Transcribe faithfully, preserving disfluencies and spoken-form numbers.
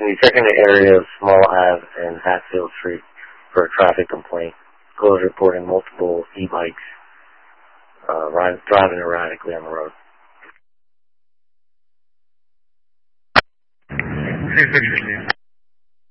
Can you check in the area of Small Ave and Hatfield Street for a traffic complaint? Callers reporting multiple e-bikes uh, riding, driving erratically on the road. Same picture,